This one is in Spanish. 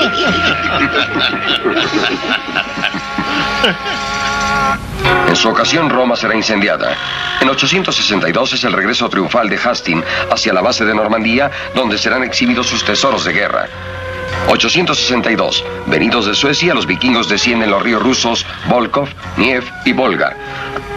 En su ocasión, Roma será incendiada. En 862 es el regreso triunfal de Hastings hacia la base de Normandía, donde serán exhibidos sus tesoros de guerra. 862. Venidos de Suecia, los vikingos descienden los ríos rusos Volkhov, Dnieper y Volga.